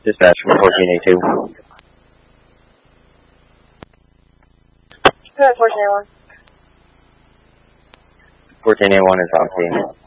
Dispatch from 14A2. Go ahead, 14A1. 14A1 is on scene.